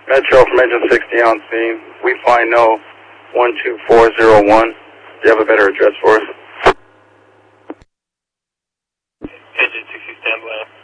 Metro from Engine 60 on scene. We find no 12401. Do you have a better address for us? Engine 60 standby.